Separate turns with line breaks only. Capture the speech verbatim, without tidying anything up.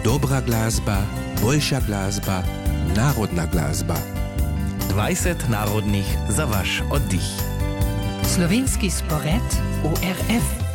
Dobra glazba, boljša glazba, narodna glazba.
dvajset narodnih za vaš oddych.
Slovenski spored O R F.